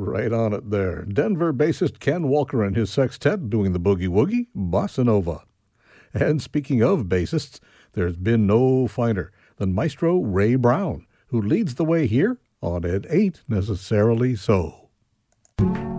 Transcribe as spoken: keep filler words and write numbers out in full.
Right on it there. Denver bassist Ken Walker and his sextet doing the boogie woogie, Bossa Nova. And speaking of bassists, there's been no finer than Maestro Ray Brown, who leads the way here on It Ain't Necessarily So.